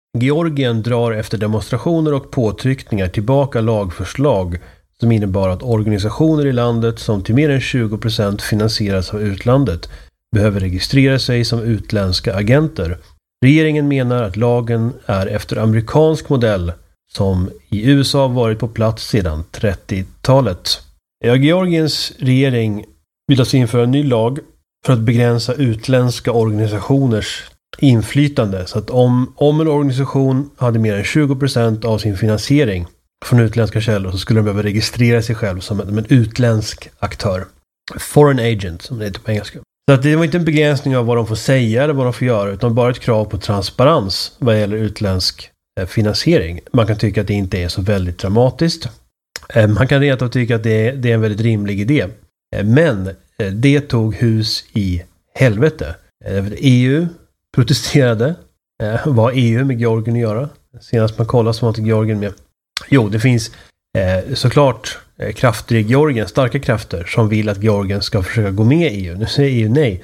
Georgien drar efter demonstrationer och påtryckningar tillbaka lagförslag som innebar att organisationer i landet som till mer än 20% finansieras av utlandet behöver registrera sig som utländska agenter. Regeringen menar att lagen är efter amerikansk modell som i USA varit på plats sedan 30-talet. Georgiens regering vill alltså införa en ny lag för att begränsa utländska organisationers inflytande. Så att om en organisation hade mer än 20% av sin finansiering från utländska källor så skulle de behöva registrera sig själv som en utländsk aktör. Foreign agent som det heter på engelska. Så att det var inte en begränsning av vad de får säga eller vad de får göra utan bara ett krav på transparens vad gäller utländsk finansiering. Man kan tycka att det inte är så väldigt dramatiskt. Man kan rent av tycka att det är en väldigt rimlig idé. Men det tog hus i helvete. EU protesterade. Vad har EU med Georgien att göra? Senast man kollade så var inte Georgien med. Jo, det finns såklart krafter i Georgien, starka krafter som vill att Georgien ska försöka gå med i EU. Nu säger EU nej.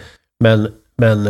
Men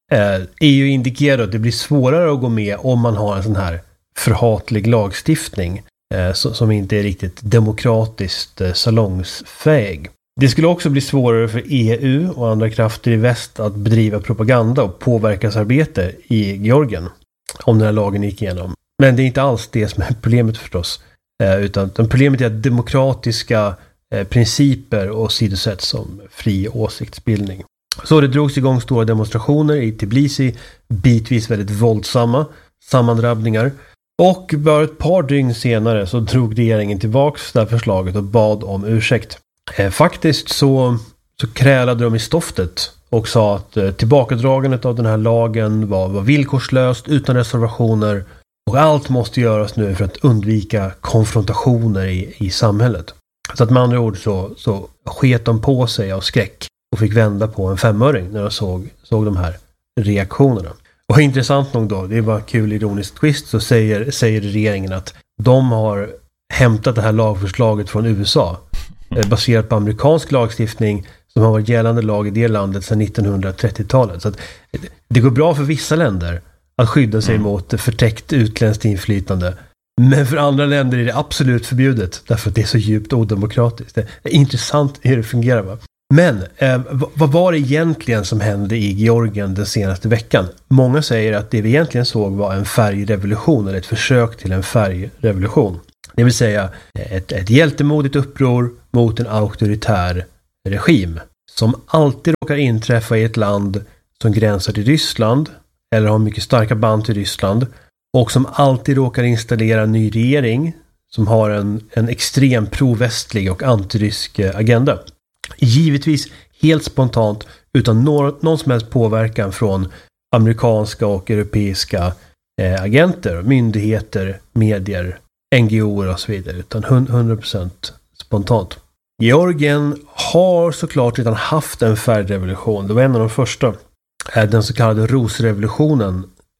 EU indikerar att det blir svårare att gå med om man har en sån här förhatlig lagstiftning som inte är riktigt demokratiskt salongsfähig. Det skulle också bli svårare för EU och andra krafter i väst att bedriva propaganda och påverkansarbete i Georgien om den här lagen gick igenom. Men det är inte alls det som är problemet förstås. Utan problemet är att demokratiska principer och sidosätts som fri åsiktsbildning. Så det drogs igång stora demonstrationer i Tbilisi, bitvis väldigt våldsamma sammandrabbningar. Och bara ett par dygn senare så drog regeringen tillbaks det här förslaget och bad om ursäkt. Faktiskt så krälade de i stoftet och sa att tillbakadragandet av den här lagen var villkorslöst, utan reservationer. Och allt måste göras nu för att undvika konfrontationer i samhället. Så att med andra ord så sket de på sig av skräck och fick vända på en 5-öring när de såg de här reaktionerna. Och intressant nog då, det är bara kul ironiskt twist, så säger regeringen att de har hämtat det här lagförslaget från USA baserat på amerikansk lagstiftning som har varit gällande lag i det landet sedan 1930-talet. Så att det går bra för vissa länder att skydda sig mot förtäckt utländskt inflytande. Men för andra länder är det absolut förbjudet därför att det är så djupt odemokratiskt. Det är intressant hur det fungerar, va? Men vad var det egentligen som hände i Georgien den senaste veckan? Många säger att det vi egentligen såg var en färgrevolution eller ett försök till en färgrevolution. Det vill säga ett hjältemodigt uppror mot en auktoritär regim som alltid råkar inträffa i ett land som gränsar till Ryssland eller har mycket starka band till Ryssland och som alltid råkar installera en ny regering som har en extrem provästlig och antirysk agenda. Givetvis helt spontant utan någon som helst påverkan från amerikanska och europeiska agenter, myndigheter, medier, NGO:er och så vidare, utan 100% spontant. Georgien har såklart redan haft en färgrevolution. Det var en av de första. Den så kallade rosrevolutionen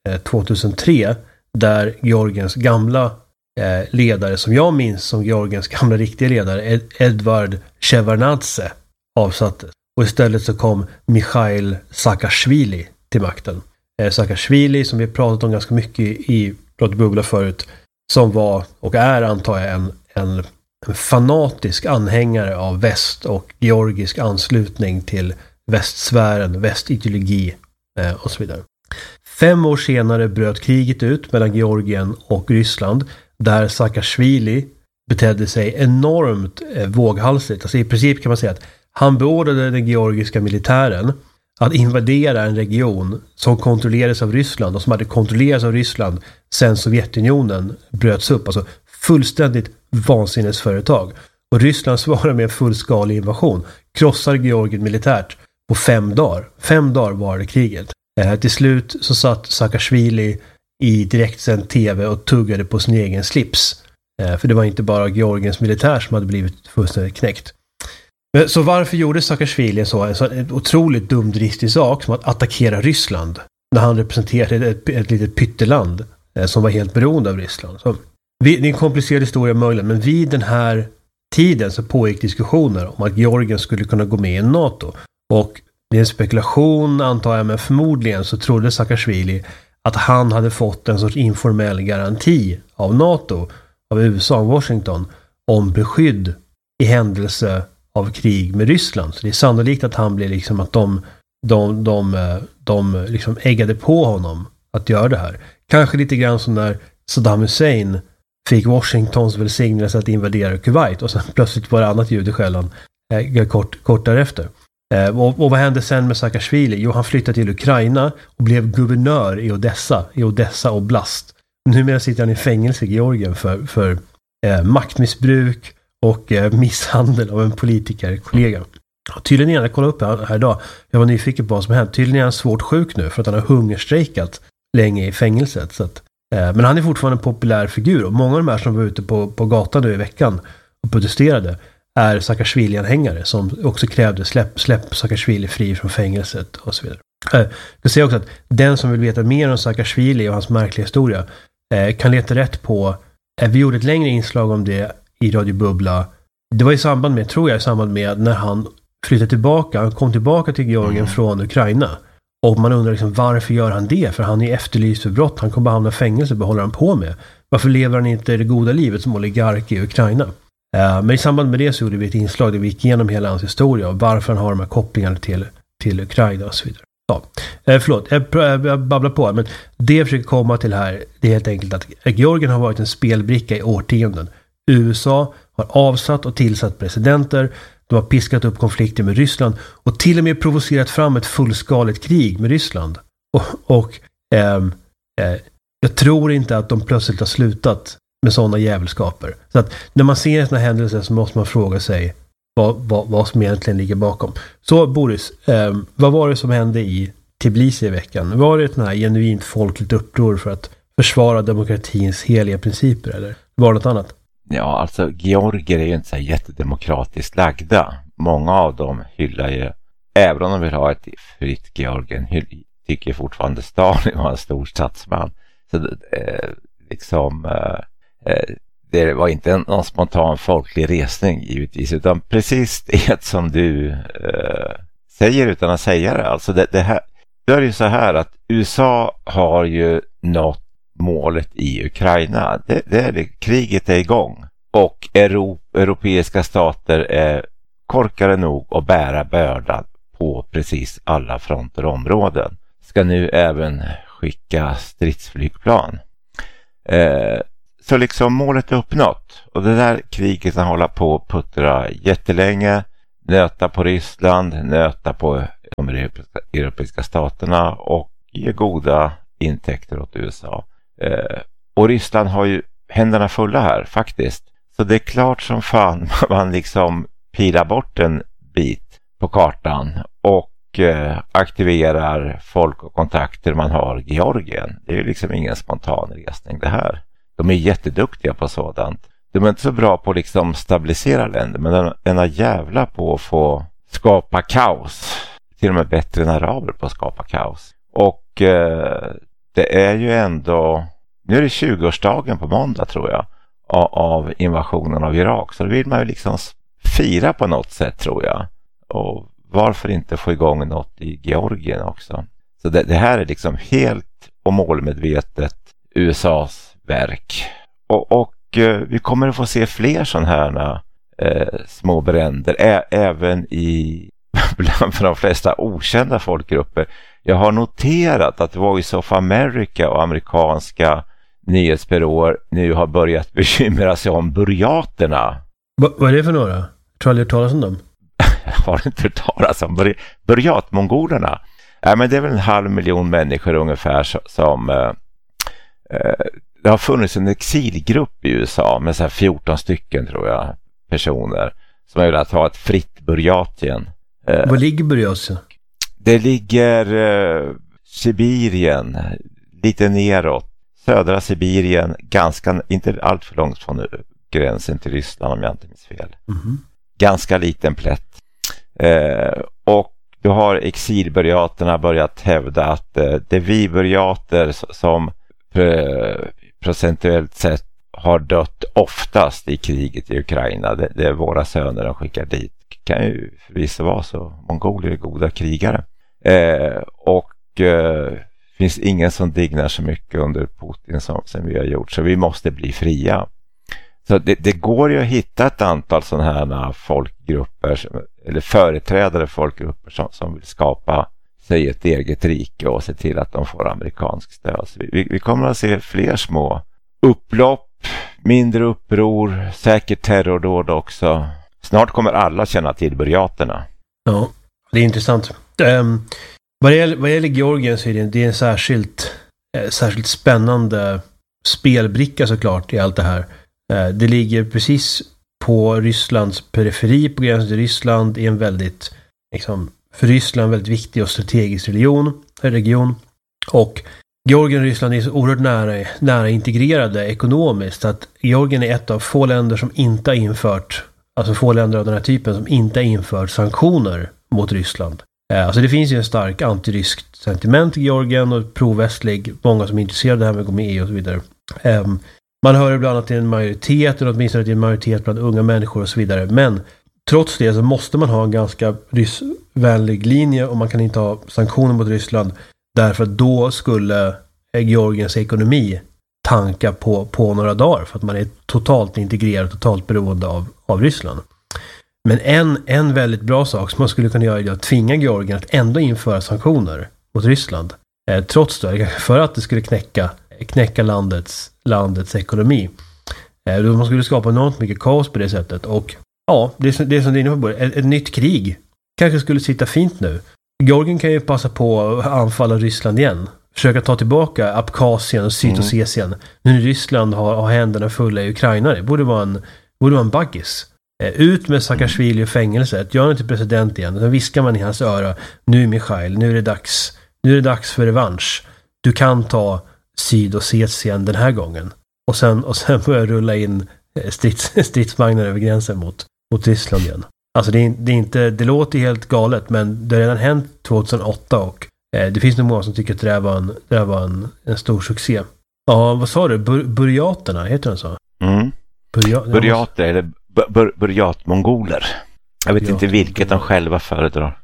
2003 där Georgiens gamla ledare, som jag minns som Georgiens gamla riktiga ledare, Edvard Shevardnadze, avsattes. Och istället så kom Mikhail Saakashvili till makten. Saakashvili, som vi pratat om ganska mycket i Pratbubbla förut, som var och är, antar jag, en fanatisk anhängare av väst och georgisk anslutning till västsfären, västideologi och så vidare. 5 år senare bröt kriget ut mellan Georgien och Ryssland, där Saakashvili betedde sig enormt våghalsigt. Alltså i princip kan man säga att han beordrade den georgiska militären att invadera en region som kontrollerades av Ryssland och som hade kontrollerats av Ryssland sedan Sovjetunionen bröts upp. Alltså fullständigt vansinnesföretag. Och Ryssland svarade med en fullskalig invasion. Krossar Georgien militärt på 5 dagar. 5 dagar var det kriget. Till slut så satt Saakashvili i direktsänd tv och tuggade på sin egen slips. För det var inte bara Georgiens militär som hade blivit fullständigt knäckt. Så varför gjorde Saakashvili en otroligt dumdristig sak som att attackera Ryssland när han representerade ett litet pytteland som var helt beroende av Ryssland? Så, det är en komplicerad historia möjligen, men vid den här tiden så pågick diskussioner om att Georgien skulle kunna gå med i NATO. Och det är en spekulation, antar jag, men förmodligen så trodde Saakashvili att han hade fått en sorts informell garanti av NATO, av USA och Washington, om beskydd i händelse av krig med Ryssland. Så det är sannolikt att han blir liksom att de liksom äggade på honom att göra det här. Kanske lite grann som när Saddam Hussein fick Washingtons välsignelse att invadera Kuwait och sen plötsligt var det annat ljud i skällan kort därefter. Och vad hände sen med Saakashvili? Jo, han flyttade till Ukraina och blev guvernör i Odessa Oblast. Numera sitter han i fängelse i Georgien för maktmissbruk och misshandel av en politikerkollega. Tydligen är han, jag kollade upp här idag, jag var nyfiken på vad som hänt. Tydligen är han svårt sjuk nu för att han har hungerstrejkat länge i fängelset. Så att, men han är fortfarande en populär figur och många av de här som var ute på gatan nu i veckan och protesterade är Saakashvili-anhängare som också krävde släpp Saakashvili fri från fängelset och så vidare. Jag ska säga också att den som vill veta mer om Saakashvili och hans märkliga historia kan leta rätt på, vi gjorde ett längre inslag om det i Radio Bubbla. Det var i samband med när han flyttade tillbaka, han kom tillbaka till Georgien från Ukraina. Och man undrar liksom, varför gör han det? För han är efterlyst för brott, han kommer bara hamna i fängelse, vad håller han på med? Varför lever han inte det goda livet som oligark i Ukraina? Men i samband med det så gjorde vi ett inslag där vi gick igenom hela hans historia och varför han har de här kopplingarna till Ukraina och så vidare. Ja, förlåt, jag babblar på, men det jag försöker komma till här, det är helt enkelt att Georgien har varit en spelbricka i årtionden. USA har avsatt och tillsatt presidenter, de har piskat upp konflikter med Ryssland och till och med provocerat fram ett fullskaligt krig med Ryssland. Jag tror inte att de plötsligt har slutat med sådana jävelskaper. Så att när man ser sådana händelser så måste man fråga sig vad som egentligen ligger bakom. Så Boris, vad var det som hände i Tbilisi i veckan? Var det ett sån här genuint folkligt uppror för att försvara demokratins heliga principer eller var det något annat? Ja, alltså georgier är ju inte så jättedemokratiskt lagda. Många av dem hyllar ju, även om de vill ha ett fritt Georgien, tycker fortfarande Stalin var en stor statsman. Så det var inte någon spontan folklig resning givetvis, utan precis det som du säger utan att säga det. Alltså det här, då är det ju så här att USA har ju nått målet i Ukraina. Kriget är igång och europeiska stater är korkade nog att bära bördan på precis alla fronter och områden. Ska nu även skicka stridsflygplan. Så liksom målet är uppnått och det där kriget kan hålla på att puttra jättelänge, nöta på Ryssland, nöta på de europeiska staterna och ge goda intäkter åt USA. Och Ryssland har ju händerna fulla här faktiskt. Så det är klart som fan man liksom pilar bort en bit på kartan och aktiverar folk och kontakter man har i Georgien. Det är ju liksom ingen spontan resning det här. De är jätteduktiga på sådant. De är inte så bra på att liksom stabilisera länder, men den är jävla på att få skapa kaos. Till och med bättre än araber på att skapa kaos. Och det är ju ändå, nu är det 20-årsdagen på måndag tror jag, av invasionen av Irak. Så då vill man ju liksom fira på något sätt tror jag. Och varför inte få igång något i Georgien också? Så det här är liksom helt och målmedvetet USAs verk. Och vi kommer att få se fler sådana här små bränder. Även bland för de flesta okända folkgrupper. Jag har noterat att Voice of America och amerikanska nyhetsbyråer nu har börjat bekymra sig om burjaterna. Vad är det för några? Jag tror aldrig hört talas om dem. Har inte hört talas om burjatmongolerna? Men det är väl 500 000 människor ungefär som det har funnits en exilgrupp i USA med så här 14 stycken tror jag personer som har velat ha ett fritt Burjatien. Var ligger Burjatien? Det ligger Sibirien, lite neråt. Södra Sibirien, inte allt för långt från gränsen till Ryssland om jag inte minns fel. Mm-hmm. Ganska liten plätt. Och då har exilburjaterna börjat hävda att det är vi burjater som procentuellt sett har dött oftast i kriget i Ukraina. Det är våra söner de skickar dit. Det kan ju förvisso vara så. Mongoler är goda krigare. Och finns ingen som dignar så mycket under Putin som vi har gjort, så vi måste bli fria. Så det går ju att hitta ett antal sådana här folkgrupper eller företrädare folkgrupper som vill skapa sig ett eget rike och se till att de får amerikansk stöd. Så vi kommer att se fler små upplopp, mindre uppror, säkert terrordåd också. Snart kommer alla känna till burjaterna. Ja, det är intressant. Vad gäller Georgien så är det en särskilt spännande spelbricka såklart i allt det här. Det ligger precis på Rysslands periferi, på gränsen till Ryssland, i en väldigt, för Ryssland väldigt viktig och strategisk region. Och Georgien och Ryssland är så oerhört nära integrerade ekonomiskt att Georgien är ett av få länder som inte har infört, alltså få länder av den här typen som inte har infört sanktioner mot Ryssland. Alltså det finns ju en stark antiryskt sentiment i Georgien och pro-västlig, många som är intresserade av det här med att gå med i EU och så vidare. Man hör ibland att det är en majoritet, eller åtminstone att det är en majoritet bland unga människor och så vidare. Men trots det så måste man ha en ganska ryssvänlig linje och man kan inte ha sanktioner mot Ryssland därför att då skulle Georgiens ekonomi tanka på några dagar för att man är totalt integrerad, totalt beroende av Ryssland. Men en väldigt bra sak som man skulle kunna göra är att tvinga Georgien att ändå införa sanktioner mot Ryssland. Trots det, för att det skulle knäcka landets ekonomi. Man skulle skapa enormt mycket kaos på det sättet. Och ja, det som det är inne på början, ett nytt krig kanske skulle sitta fint nu. Georgien kan ju passa på att anfalla Ryssland igen. Försöka ta tillbaka Abkhazien och Sydossetien. Nu när Ryssland har händerna fulla i Ukraina. Det borde vara en baggis. Ut med Saakashvili i fängelset. Gör honom till president igen. Sen viskar man i hans öra. Nu Mikhail, nu är det dags för revansch. Du kan ta Sydossetien den här gången. Och sen börjar rulla in stridsvagnar över gränsen mot Ryssland igen. Alltså det låter helt galet, men det har redan hänt 2008 och det finns nog många som tycker att det var en stor succé. Ja, vad sa du? Burjaterna, heter den så? Mm. Burjater eller burjatmongoler. Jag vet inte vilket de själva föredrar.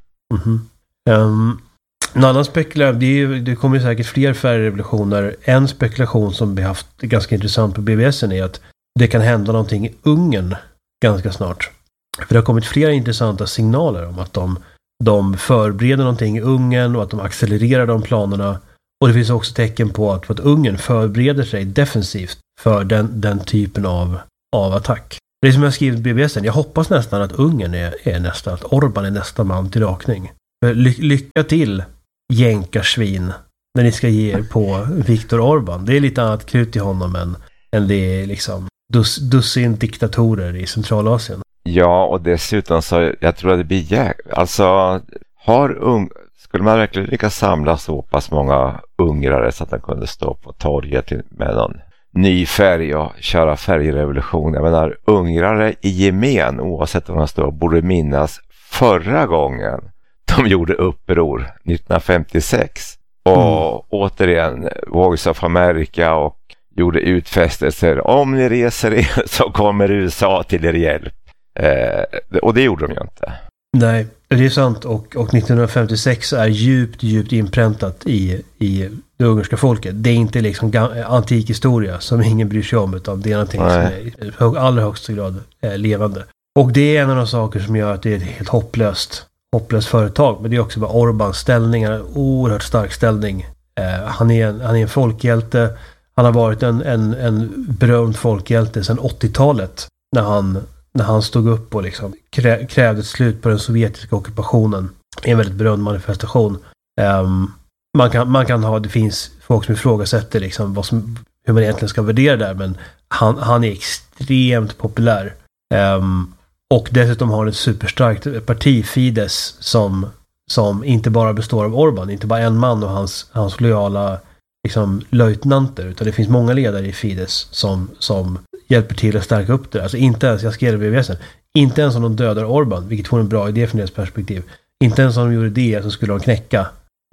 En annan spekulation, det kommer säkert fler färgrevolutioner. En spekulation som vi haft ganska intressant på BBSen är att det kan hända någonting i Ungern ganska snart. För det har kommit flera intressanta signaler om att de förbereder någonting i Ungern och att de accelererar de planerna. Och det finns också tecken på att Ungern förbereder sig defensivt för den typen av attack. Det är som jag skrivit i BBSen, jag hoppas nästan att Ungern är nästa, att Orban är nästa man till rakning. Lycka till, jänkarsvin, när ni ska ge er på Viktor Orban. Det är lite annat krut i honom än det är liksom dussin diktatorer i Centralasien. Ja, och dessutom så jag tror att det blir alltså skulle man verkligen lyckas samla så pass många ungrare så att de kunde stå på torget med någon ny färg och köra färgrevolution. Jag menar, ungrare i gemen, oavsett var de står, borde minnas förra gången de gjorde uppror 1956 och återigen Voice of America och gjorde utfästelser. Om ni reser er så kommer USA till er hjälp. Och det gjorde de ju inte. Nej, det är sant. Och 1956 är djupt inpräntat i det ungerska folket. Det är inte liksom antik historia som ingen bryr sig om, utan det är någonting som är allra högsta grad levande. Och det är en av de saker som gör att det är ett helt hopplöst företag. Men det är också bara Orbans ställning, en oerhört stark ställning. Han är en folkhjälte. Han har varit en berömd folkhjälte sedan 80-talet när han stod upp och liksom krävde ett slut på den sovjetiska ockupationen. En väldigt berömd manifestation. Man kan ha, det finns folk som ifrågasätter liksom hur man egentligen ska värdera det där, men han är extremt populär. Och dessutom har ett superstarkt parti, Fidesz, som inte bara består av Orban, inte bara en man och hans lojala liksom löjtnanter, utan det finns många ledare i Fidesz som hjälper till att stärka upp det. Alltså inte ens, jag skrev det vid VVSen, inte ens om de dödar Orban, vilket vore en bra idé från deras perspektiv. Inte ens om de gjorde det så skulle de knäcka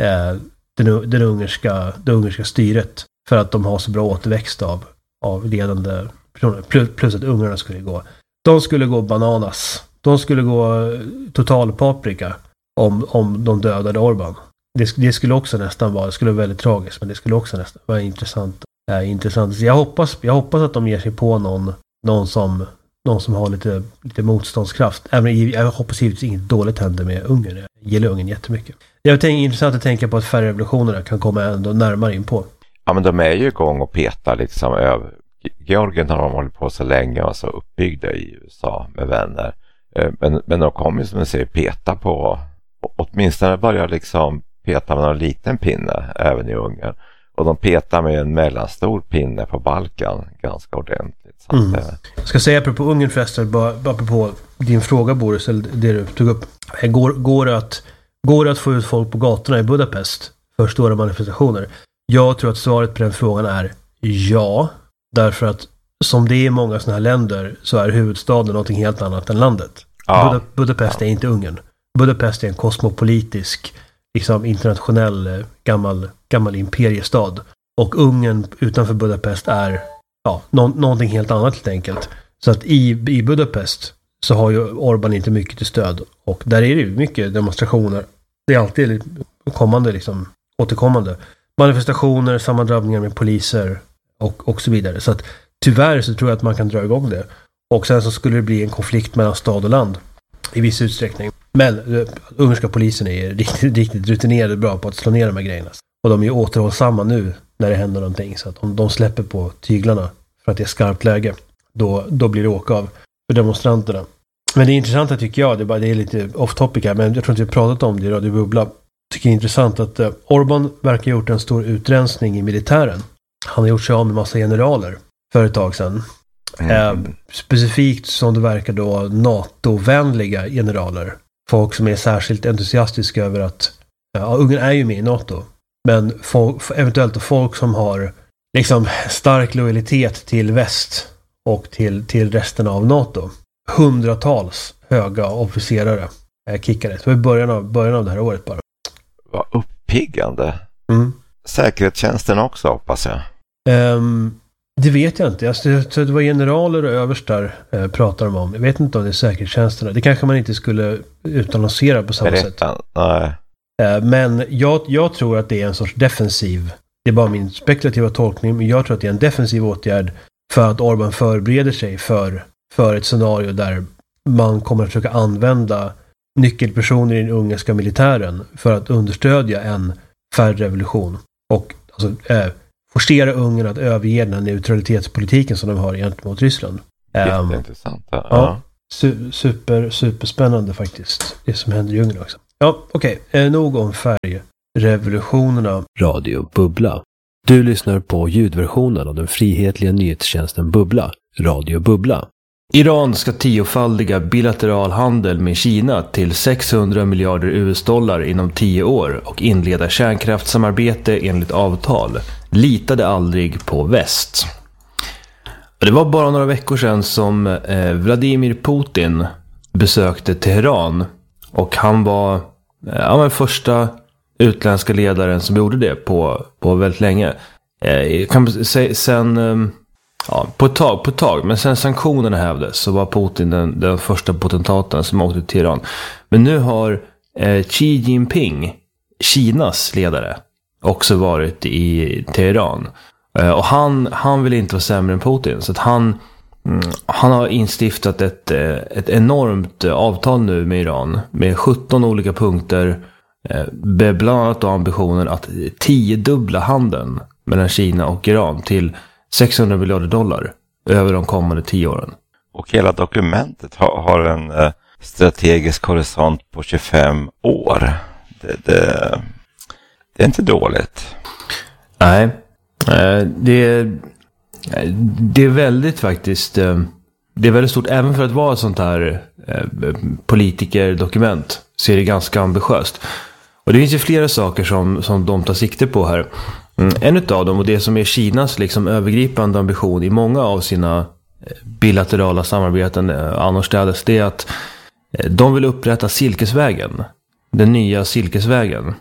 det ungerska styret för att de har så bra återväxt av ledande personer. Plus att ungarna skulle gå bananas. De skulle gå total paprika om de dödade Orban. Det skulle också nästan vara, det skulle vara väldigt tragiskt, men det skulle också nästan vara intressant. Så jag hoppas att de ger sig på någon som har lite motståndskraft. Även jag hoppas givetvis inget dåligt händer med Ungern. Jag gillar Ungern jättemycket. Det är intressant att tänka på att färgrevolutionerna kan komma ändå närmare in på. Ja, men de är ju igång och petar liksom över. Georgien har de hållit på så länge och så uppbyggda i USA med vänner. Men de kommer som du säger peta på, åtminstone börjar liksom peta med någon liten pinne även i Ungern. Och de petar med en mellanstor pinne på Balkan ganska ordentligt. Så att, jag ska säga apropå Ungern förresten, bara apropå din fråga Boris, eller det du tog upp. Går det att få ut folk på gatorna i Budapest för stora manifestationer? Jag tror att svaret på den frågan är ja. Därför att som det är i många sådana här länder så är huvudstaden någonting helt annat än landet. Ja. Budapest är inte Ungern. Budapest är en kosmopolitisk, liksom internationell gammal imperiestad. Och Ungern utanför Budapest är någonting helt annat helt enkelt. Så att i Budapest så har ju Orbán inte mycket till stöd. Och där är det ju mycket demonstrationer. Det är alltid återkommande. Manifestationer, sammandrabbningar med poliser och så vidare. Så att tyvärr så tror jag att man kan dra igång det. Och sen så skulle det bli en konflikt mellan stad och land i viss utsträckning. Men ungerska polisen är riktigt rutinerade bra på att slå ner de här grejerna. Och de är ju återhållsamma nu när det händer någonting. Så att om de släpper på tyglarna för att det är skarpt läge, då blir det åka av för demonstranterna. Men det är intressant tycker jag, det är lite off topic här, men jag tror inte vi pratat om det i Radio Bubbla. Jag tycker det är intressant att Orbán verkar ha gjort en stor utrensning i militären. Han har gjort sig av med massa generaler för ett tag sedan. Specifikt som det verkar då NATO-vänliga generaler. Folk som är särskilt entusiastiska över att Ungern är ju med i NATO. Men eventuellt folk som har liksom stark lojalitet till väst och till resten av NATO. Hundratals höga officerare kickade. Det var i början av det här året bara. Vad uppiggande. Säkerhetstjänsten också hoppas jag. Det vet jag inte. Jag tror det var generaler och överstar pratar de om. Jag vet inte om det är säkerhetstjänsterna. Det kanske man inte skulle utannonsera på samma sätt. Nej. Men jag tror att det är en sorts defensiv. Det är bara min spekulativa tolkning. Men jag tror att det är en defensiv åtgärd för att Orbán förbereder sig för ett scenario där man kommer att försöka använda nyckelpersoner i den ungerska militären för att understödja en färgrevolution. Och alltså, forcera Ungern att överge den här neutralitetspolitiken som de har gentemot Ryssland. Jätteintressant. Ja. Superspännande faktiskt. Det som händer i Ungern också. Ja, okej. Nog om färgrevolutionerna. Radio Bubbla. Du lyssnar på ljudversionen av den frihetliga nyhetstjänsten Bubbla. Radio Bubbla. Iran ska tiofaldiga bilateral handel med Kina till 600 miljarder US-dollar inom 10 år och inleda kärnkraftssamarbete enligt avtal. Litade aldrig på väst. Det var bara några veckor sedan som Vladimir Putin besökte Teheran och han var den första utländska ledaren som gjorde det på väldigt länge. Kan säga sen på ett tag, men sen sanktionerna hävdes så var Putin den första potentaten som åkte till Teheran. Men nu har Xi Jinping, Kinas ledare, också varit i Teheran. Och han vill inte vara sämre än Putin. Så att han har instiftat ett enormt avtal nu med Iran. Med 17 olika punkter. Bland annat ambitionen att 10-dubbla handeln mellan Kina och Iran till 600 miljarder dollar över de kommande 10 åren. Och hela dokumentet har en strategisk horisont på 25 år. Det är inte dåligt. Nej, det är väldigt faktiskt. Det är väldigt stort även för att vara ett sånt här politikerdokument. Så är det ganska ambitiöst. Och det finns ju flera saker som de tar sikte på här. En utav dem, och det som är Kinas liksom övergripande ambition i många av sina bilaterala samarbeten annorstädes, det är att de vill upprätta Silkesvägen. Den nya Silkesvägen.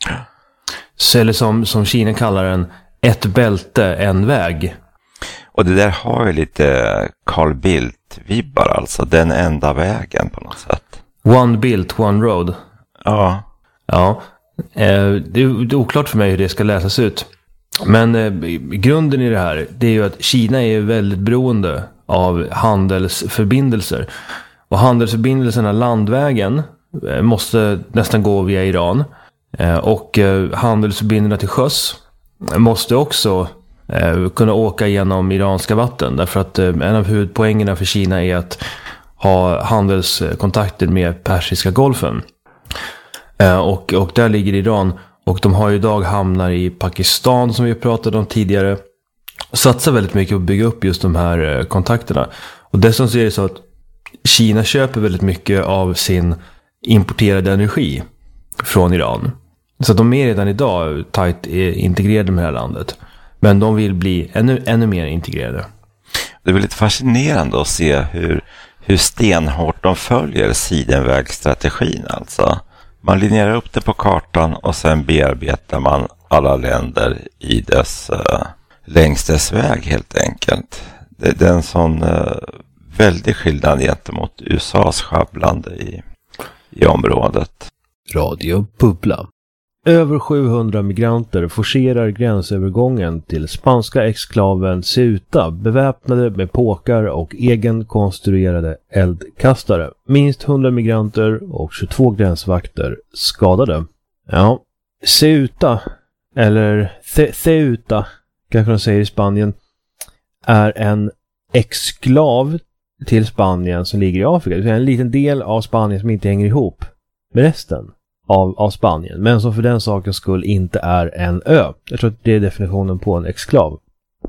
Så, eller som Kina kallar den, ett bälte, en väg. Och det där har ju lite Carl Bildt-vibbar, alltså den enda vägen på något sätt. One built, one road. Ja. Ja, Det är oklart för mig hur det ska läsas ut. Men grunden i det här, det är ju att Kina är väldigt beroende av handelsförbindelser. Och handelsförbindelserna landvägen måste nästan gå via Iran. Och handelsförbindelserna till sjöss måste också kunna åka genom iranska vatten. Därför att en av huvudpoängerna för Kina är att ha handelskontakter med Persiska golfen. Och där ligger Iran. Och de har ju idag hamnar i Pakistan som vi pratade om tidigare. Satsar väldigt mycket på att bygga upp just de här kontakterna. Och dessutom så är det så att Kina köper väldigt mycket av sin importerade energi från Iran. Så de är redan idag tajt integrerade med det här landet. Men de vill bli ännu mer integrerade. Det är väldigt fascinerande att se hur stenhårt de följer sidenvägsstrategin alltså. Man linjerar upp det på kartan och sen bearbetar man alla länder i längs dess väg helt enkelt. Det är en sån väldig skillnad gentemot USAs sjabblande i området. Radio Bubbla. Över 700 migranter forcerar gränsövergången till spanska exklaven Ceuta beväpnade med påkar och egenkonstruerade eldkastare. Minst 100 migranter och 22 gränsvakter skadade. Ja, Ceuta, eller Ceuta kanske de säger i Spanien, är en exklav till Spanien som ligger i Afrika. Det är en liten del av Spanien som inte hänger ihop med resten av Spanien, men som för den sakens skull inte är en ö. Jag tror att det är definitionen på en exklav.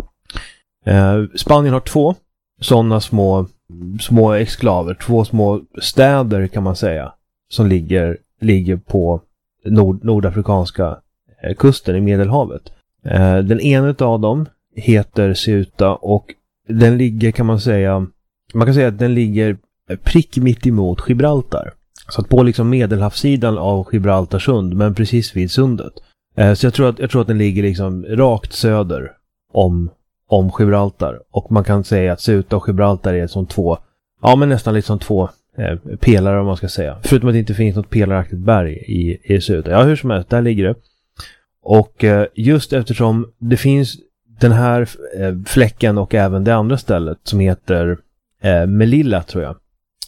Spanien har 2 sådana små exklaver, 2 små städer kan man säga, som ligger på nordafrikanska kusten i Medelhavet. Den ena av dem heter Ceuta och den ligger man kan säga att den ligger prick mitt emot Gibraltar. Så att på liksom medelhavssidan av Gibraltarsund, men precis vid sundet. Så jag tror att den ligger liksom rakt söder om Gibraltar. Och man kan säga att Ceuta och Gibraltar är som nästan liksom 2 pelare om man ska säga. Förutom att det inte finns något pelaraktigt berg i Ceuta. Ja, hur som helst, där ligger det. Och just eftersom det finns den här fläcken och även det andra stället som heter Melilla tror jag.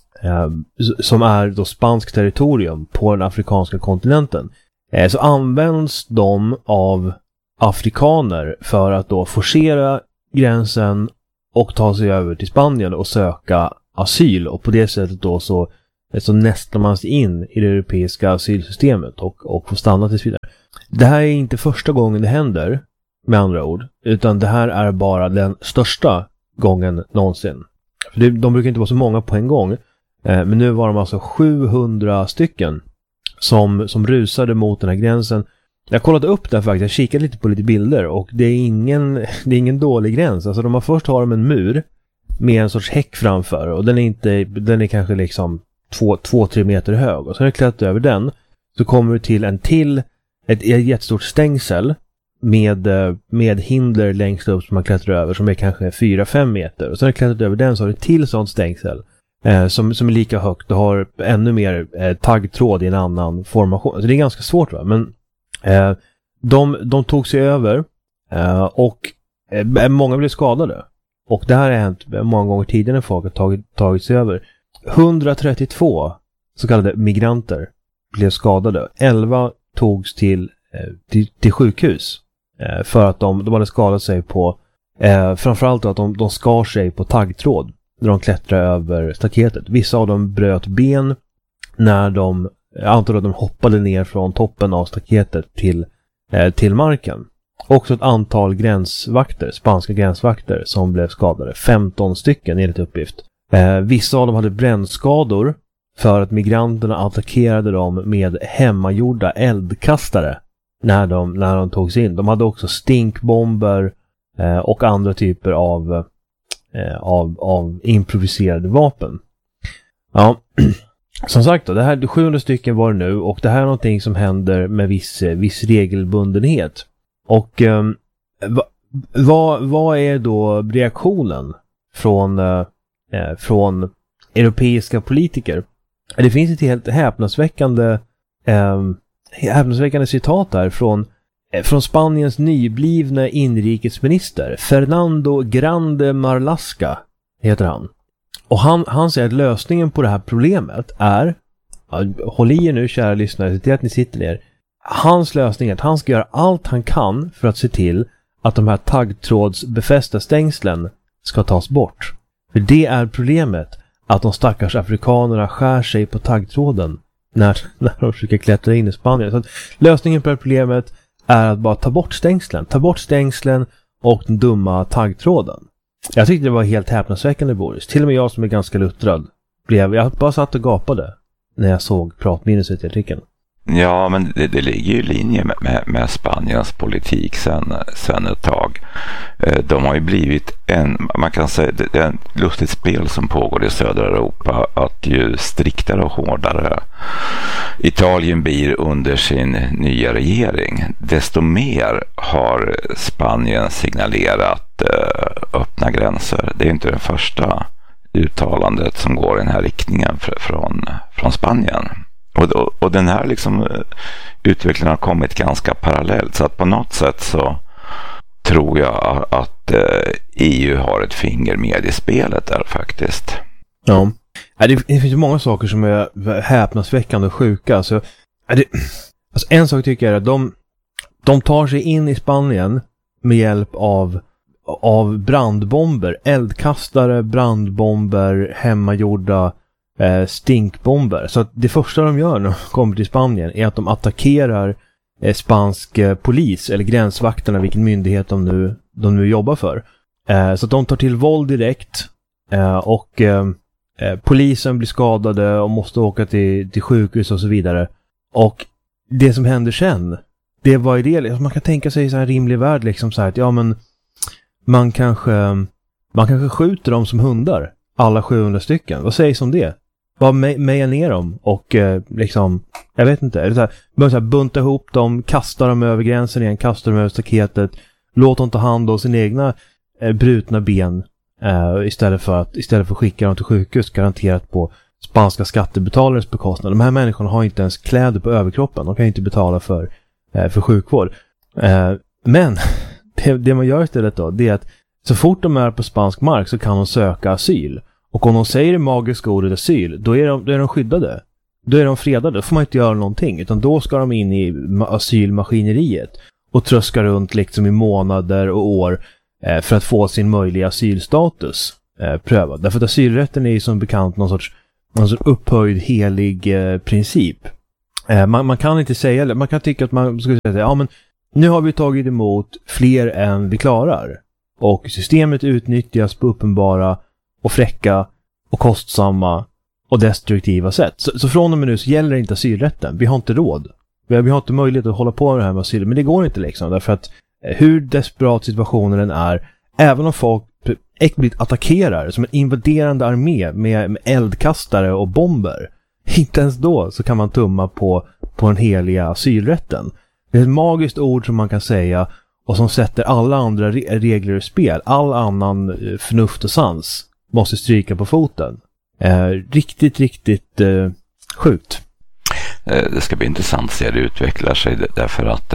Som är då spansk territorium på den afrikanska kontinenten, så används de av afrikaner för att då forcera gränsen och ta sig över till Spanien och söka asyl, och på det sättet då så nästlar man sig in i det europeiska asylsystemet och får stanna tills vidare. Det här är inte första gången det händer, med andra ord, utan det här är bara den största gången någonsin. För de brukar inte vara så många på en gång. Men nu var de alltså 700 stycken som rusade mot den här gränsen. Jag kollade upp där faktiskt, jag kikade lite på lite bilder och det är ingen dålig gräns. Alltså först har de en mur med en sorts häck framför och den är kanske liksom 2-3 meter hög. Och så när du klättrar över den så kommer du till ett jättestort stängsel med hinder längst upp som man klättrar över som är kanske 4-5 meter. Och så när du klättrar över den så har du till sånt stängsel som är lika högt och har ännu mer taggtråd i en annan formation. Så det är ganska svårt, va? Men de tog sig över och många blev skadade. Och det här har hänt många gånger tidigare när folk har tagit sig över. 132 så kallade migranter blev skadade. 11 togs till sjukhus för att de hade skadat sig på framförallt att de skar sig på taggtråd när de klättrade över staketet. Vissa av dem bröt ben när jag antar att de hoppade ner från toppen av staketet till marken. Också ett antal spanska gränsvakter som blev skadade. 15 stycken enligt uppgift. Vissa av dem hade brännskador för att migranterna attackerade dem med hemmagjorda eldkastare när de togs in. De hade också stinkbomber och andra typer av improviserade vapen. Ja, som sagt då, det här 700 stycken var det nu och det här är någonting som händer med viss regelbundenhet. Och vad är då reaktionen från europeiska politiker? Det finns ett helt häpnadsväckande häpnadsväckande citat där från Spaniens nyblivna inrikesminister Fernando Grande Marlaska heter han. Och han säger att lösningen på det här problemet är, håll i er nu kära lyssnare, se till att ni sitter ner. Hans lösning är att han ska göra allt han kan för att se till att de här taggtrådsbefästa stängslen ska tas bort. För det är problemet, att de stackars afrikanerna skär sig på taggtråden när de försöker klättra in i Spanien. Så att lösningen på det här problemet är att bara ta bort stängslen och den dumma taggtråden. Jag tyckte det var helt häpnadsväckande, Boris. Till och med jag som är ganska luttrad jag bara satt och gapade när jag såg pratminuset i artikeln. Ja, men det ligger ju i linje med Spaniens politik sen ett tag. De har ju blivit man kan säga, det är ett lustigt spel som pågår i södra Europa, att ju striktare och hårdare Italien blir under sin nya regering, desto mer har Spanien signalerat öppna gränser. Det är inte det första uttalandet som går i den här riktningen från Spanien. Och den här liksom utvecklingen har kommit ganska parallellt, så att på något sätt så tror jag att EU har ett finger med i spelet där faktiskt. Ja, det finns ju många saker som är häpnadsväckande och sjuka. Alltså en sak tycker jag är att de tar sig in i Spanien med hjälp av brandbomber, eldkastare, brandbomber, hemmagjorda stinkbomber. Så att det första de gör när de kommer till Spanien är att de attackerar spansk polis eller gränsvakterna, vilken myndighet de nu jobbar för. Så att de tar till våld direkt och polisen blir skadade och måste åka till sjukhus och så vidare. Och det som händer sen, det var ju det, man kan tänka sig i så här rimlig värld liksom så här att ja, men man kanske skjuter dem som hundar, alla 700 stycken. Vad sägs om det? Bara meja ner dem och liksom, jag vet inte, eller så här, bunta ihop dem, kasta dem över gränsen igen, kasta dem över staketet, låt dem ta hand om sina egna brutna ben istället för att skicka dem till sjukhus garanterat på spanska skattebetalares bekostnad. De här människorna har inte ens kläder på överkroppen, de kan inte betala för sjukvård. Men det man gör istället då, det är att så fort de är på spansk mark så kan de söka asyl. Och om de säger det magiska ordet asyl, då är de skyddade. Då är de fredade. Då får man inte göra någonting. Utan då ska de in i asylmaskineriet och tröska runt liksom i månader och år för att få sin möjliga asylstatus prövad. Därför att asylrätten är ju som bekant någon sorts upphöjd helig princip. Man kan inte säga det. Man kan tycka att man ska säga ja, men nu har vi tagit emot fler än vi klarar. Och systemet utnyttjas på uppenbara och fräcka och kostsamma och destruktiva sätt. Så från och med nu så gäller inte asylrätten. Vi har inte råd. Vi har inte möjlighet att hålla på med det här med asyl. Men det går inte liksom. Därför att hur desperat situationen är, även om folk äckligt attackerar som en invaderande armé med eldkastare och bomber, inte ens då så kan man tumma på den heliga asylrätten. Det är ett magiskt ord som man kan säga och som sätter alla andra regler i spel. All annan förnuft och sans måste stryka på foten. Riktigt sjukt. Det ska bli intressant att se hur det utvecklar sig, därför att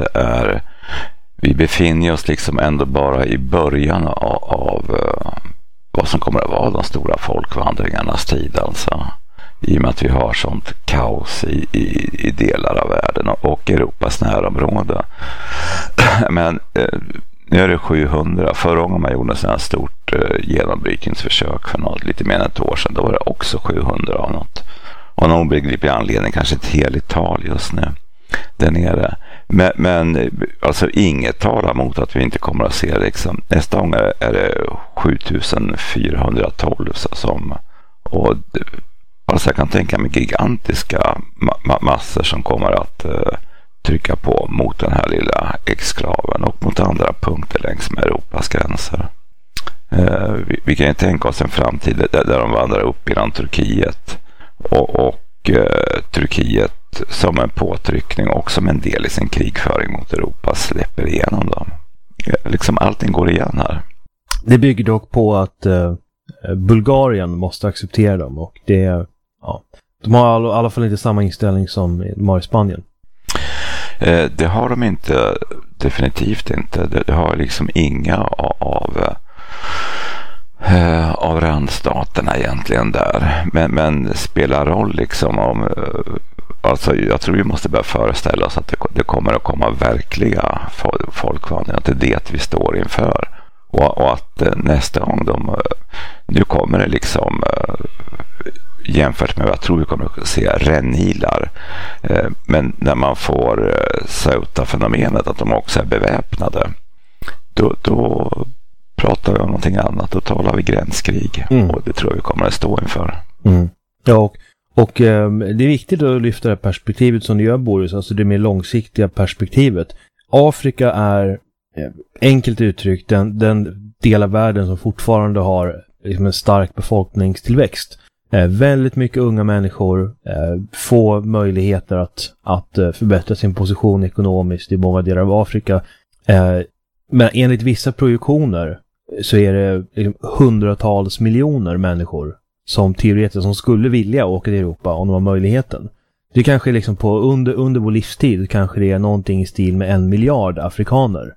vi befinner oss liksom ändå bara i början av vad som kommer att vara de stora folkvandringarnas tid, alltså. I och med att vi har sånt kaos i delar av världen och Europas närområde. Men nu är det 700. Förra gången man gjorde ett stort genombrytningsförsök för lite mer än ett år sedan, då var det också 700 av något. Och någon obegriplig anledning, kanske ett heligt tal just nu där nere. Men alltså inget talar mot att vi inte kommer att se liksom. Nästa gång är det 7412 och alltså jag kan tänka mig gigantiska massor som kommer att trycka på mot den här lilla exklaven och mot andra punkter längs med Europas gränser. Vi kan ju tänka oss en framtid där de vandrar upp genom Turkiet och Turkiet som en påtryckning och som en del i sin krigföring mot Europa släpper igenom dem. Liksom allting går igen här. Det bygger dock på att Bulgarien måste acceptera dem och det, ja, de har i alla fall inte samma inställning som de har i Spanien. Det har de inte, definitivt inte. Det har liksom inga av randstaterna egentligen där. Men spelar roll liksom om... Alltså jag tror vi måste börja föreställa oss att det kommer att komma verkliga folkvandringar. Att det är det vi står inför. Och att nästa gång nu kommer det liksom... jämfört med vad jag tror vi kommer att se rännilar. Men när man får Ceuta-fenomenet att de också är beväpnade, då pratar vi om någonting annat. Då talar vi gränskrig. Och det tror jag vi kommer att stå inför. Ja, och det är viktigt att lyfta det perspektivet som du gör, Boris, alltså det mer långsiktiga perspektivet. Afrika är enkelt uttryckt den del av världen som fortfarande har liksom en stark befolkningstillväxt. Väldigt mycket unga människor, få möjligheter att förbättra sin position ekonomiskt i många delar av Afrika. Men enligt vissa projektioner så är det liksom hundratals miljoner människor som teoretiskt som skulle vilja åka till Europa om de har möjligheten. Det kanske är liksom under vår livstid kanske det är någonting i stil med 1 miljard afrikaner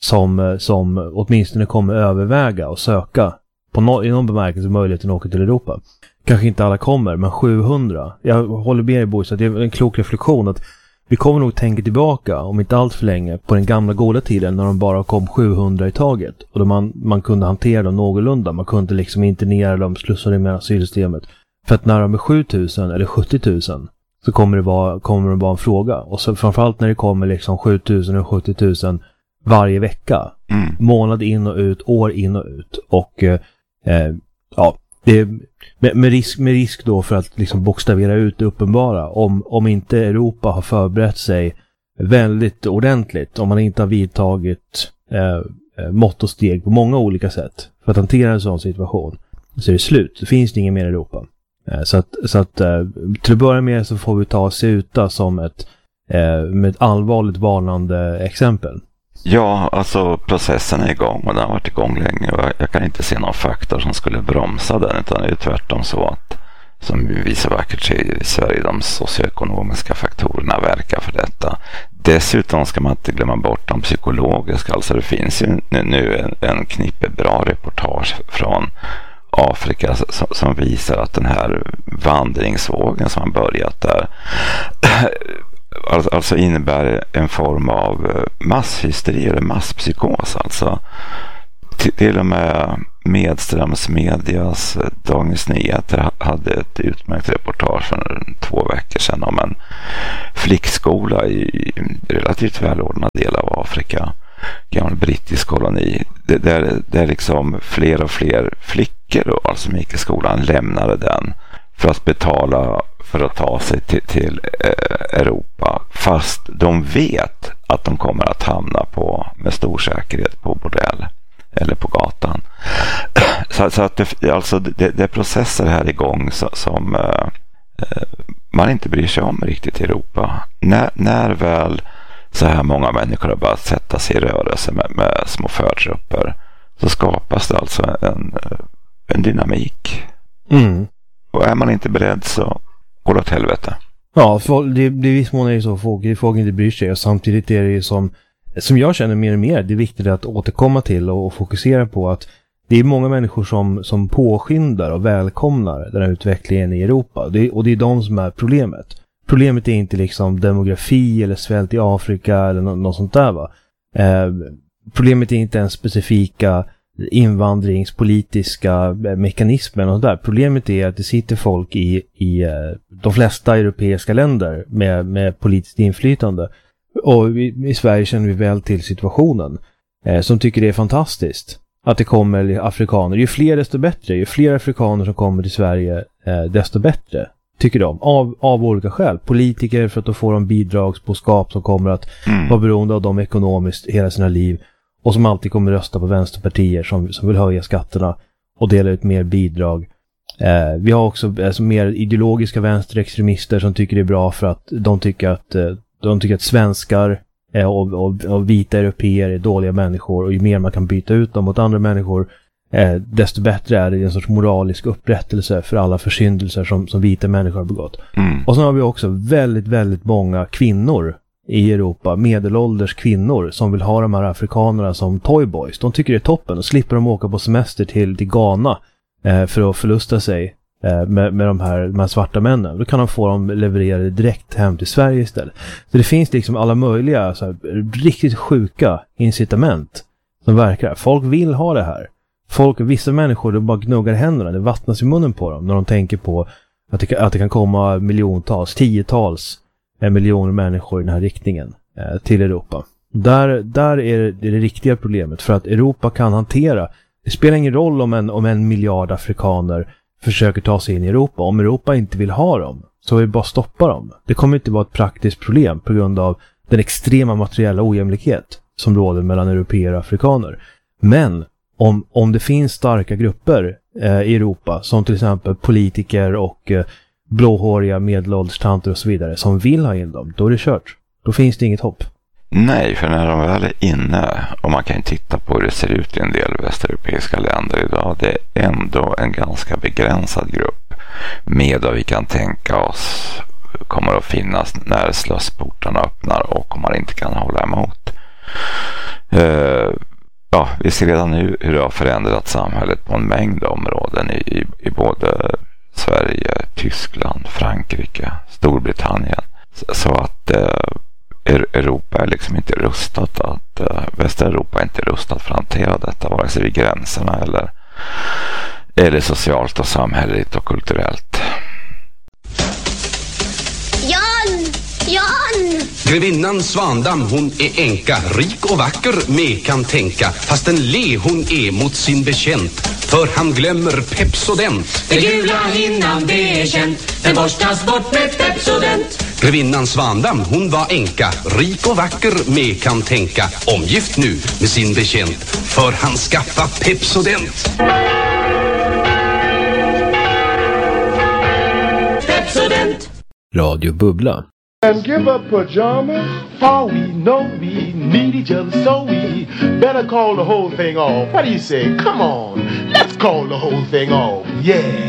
som åtminstone kommer överväga och söka i någon bemärkelse möjligheten att åka till Europa. Kanske inte alla kommer, men 700. Jag håller med i Boris att det är en klok reflektion att vi kommer nog tänka tillbaka, om inte allt för länge, på den gamla goda tiden när de bara kom 700 i taget. Och då man kunde hantera dem någorlunda. Man kunde liksom internera dem, slussa dem med asylsystemet. För att när de är 7000 eller 70 000 så kommer det vara en fråga. Och så framförallt när det kommer liksom 7000 och 70 000 varje vecka. Månad in och ut, år in och ut. Och ja, det är med risk då för att liksom bokstavera ut det uppenbara. Om inte Europa har förberett sig väldigt ordentligt, om man inte har vidtagit mått och steg på många olika sätt för att hantera en sån situation, så är det slut. Det finns inget mer i Europa. Så att till att börja med så får vi ta Ceuta som med ett allvarligt varnande exempel. Ja, alltså processen är igång och den har varit igång länge och jag kan inte se någon faktor som skulle bromsa den, utan det är tvärtom så att, som vi visar vackert i Sverige, de socioekonomiska faktorerna verkar för detta. Dessutom ska man inte glömma bort de psykologiska, alltså det finns ju nu en knippe bra reportage från Afrika som visar att den här vandringsvågen som har börjat där alltså innebär en form av masshysteri eller masspsykos. Alltså till och med Medströmsmedias Dagens Nyheter hade ett utmärkt reportage för 2 veckor sedan om en flickskola i relativt välordnad del av Afrika, gammal brittisk koloni, där liksom fler och fler flickor då, alltså som gick i skolan, lämnade den för att betala för att ta sig till Europa, fast de vet att de kommer att hamna med stor säkerhet på bordell eller på gatan. Så att det är processer här igång som man inte bryr sig om riktigt i Europa. När väl så här många människor har börjat sätta sig i rörelse med små förtrupper, så skapas det alltså en dynamik. Och är man inte beredd så går det åt helvete. Ja, det blir viss mån är det så folk inte bryr sig, och samtidigt är det ju som jag känner mer och mer, det är viktigt att återkomma till och fokusera på att det är många människor som påskyndar och välkomnar den här utvecklingen i Europa, och det är de som är problemet. Problemet är inte liksom demografi eller svält i Afrika eller något sånt där, va. Problemet är inte en specifika invandringspolitiska mekanismen och där. Problemet är att det sitter folk i de flesta europeiska länder med politiskt inflytande, och i Sverige känner vi väl till situationen, som tycker det är fantastiskt att det kommer afrikaner. Ju fler desto bättre, ju fler afrikaner som kommer till Sverige desto bättre, tycker de, av olika skäl. Politiker för att då får de bidragsboskap som kommer att vara beroende av dem ekonomiskt hela sina liv, och som alltid kommer rösta på vänsterpartier som vill höja skatterna och dela ut mer bidrag. Vi har också mer ideologiska vänsterextremister som tycker det är bra för att de tycker att svenskar och vita europeer är dåliga människor, och ju mer man kan byta ut dem mot andra människor, desto bättre är det en sorts moralisk upprättelse för alla försyndelser som vita människor har begått. Och så har vi också väldigt, väldigt många kvinnor i Europa, medelålders kvinnor som vill ha de här afrikanerna som toyboys. De tycker det är toppen och slipper de åka på semester till Ghana för att förlusta sig med de här svarta männen. Då kan de få dem levererade direkt hem till Sverige istället. Så det finns liksom alla möjliga så här, riktigt sjuka incitament som verkar. Folk vill ha det här. Vissa människor, de bara gnuggar händerna, det vattnas i munnen på dem när de tänker på att det kan komma miljontals, tiotals miljoner människor i den här riktningen till Europa. Där är det riktiga problemet, för att Europa kan hantera, det spelar ingen roll om en miljard afrikaner försöker ta sig in i Europa. Om Europa inte vill ha dem så vill vi bara stoppa dem. Det kommer inte vara ett praktiskt problem på grund av den extrema materiella ojämlikhet som råder mellan europeer och afrikaner. Men om det finns starka grupper i Europa, som till exempel politiker och blåhåriga medelålderstanter och så vidare, som vill ha in dem, då är det kört. Då finns det inget hopp. Nej, för när de väl är inne, och man kan ju titta på hur det ser ut i en del västeuropeiska länder idag, det är ändå en ganska begränsad grupp med vad vi kan tänka oss kommer att finnas när slussportarna öppnar och om man inte kan hålla emot. Ja, vi ser redan nu hur det har förändrat samhället på en mängd områden i både Sverige, Tyskland, Frankrike, Storbritannien. Så att Europa är liksom inte rustat, Västeuropa är inte rustat för att hantera detta, vare sig vid gränserna eller socialt och samhälleligt och kulturellt. Jan! Grevinnan Svandam, hon är änka, rik och vacker med kan tänka, fast en le hon är mot sin bekänt, för han glömmer Pepsodent. Det gula hinnan, det är känt, den borstas bort med Pepsodent. Grevinnan Svandam, hon var änka, rik och vacker med kan tänka, omgift nu med sin bekänt, för han skaffa Pepsodent. Pepsodent. Radio Bubbla. And give up pajamas, for we know we need each other, so we better call the whole thing off. What do you say? Come on, let's call the whole thing off. Yeah.